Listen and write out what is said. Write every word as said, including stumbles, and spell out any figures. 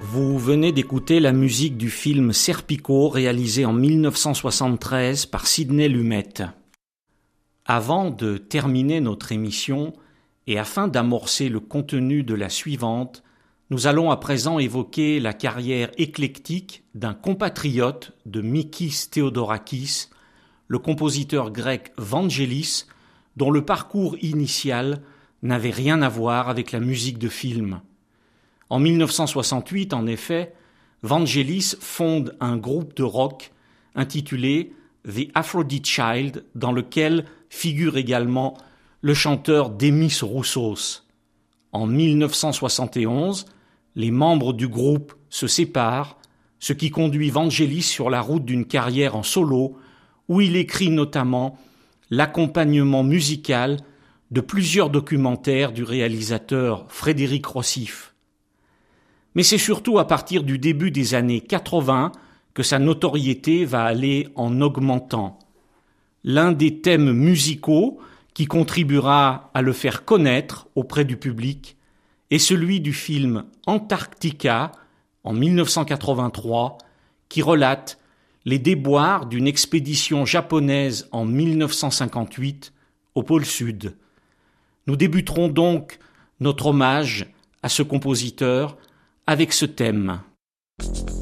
Vous venez d'écouter la musique du film Serpico réalisé en mille neuf cent soixante-treize par Sidney Lumet. Avant de terminer notre émission et afin d'amorcer le contenu de la suivante, nous allons à présent évoquer la carrière éclectique d'un compatriote de Mikis Theodorakis, le compositeur grec Vangelis, dont le parcours initial n'avait rien à voir avec la musique de film. En mille neuf cent soixante-huit, en effet, Vangelis fonde un groupe de rock intitulé The Aphrodite Child, dans lequel figure également le chanteur Demis Roussos. En mille neuf cent soixante et onze, les membres du groupe se séparent, ce qui conduit Vangelis sur la route d'une carrière en solo, où il écrit notamment l'accompagnement musical de plusieurs documentaires du réalisateur Frédéric Rossif. Mais c'est surtout à partir du début des années quatre-vingts que sa notoriété va aller en augmentant. L'un des thèmes musicaux qui contribuera à le faire connaître auprès du public est celui du film Antarctica en mille neuf cent quatre-vingt-trois, qui relate les déboires d'une expédition japonaise en mille neuf cent cinquante-huit au pôle Sud. Nous débuterons donc notre hommage à ce compositeur avec ce thème.